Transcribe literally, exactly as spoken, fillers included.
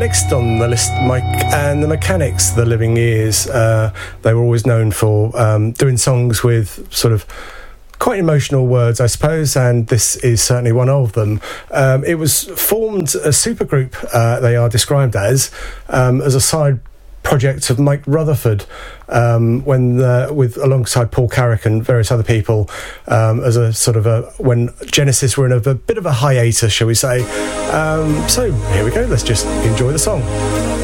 next on the list, Mike and the Mechanics, The Living Years. Uh, they were always known for um, doing songs with sort of quite emotional words, I suppose, and this is certainly one of them. Um, it was formed a supergroup, uh, they are described as, um, as a side project of Mike Rutherford, um, when uh, with alongside Paul Carrick and various other people, um, as a sort of a when Genesis were in a, a bit of a hiatus, shall we say. Um, so here we go. Let's just enjoy the song.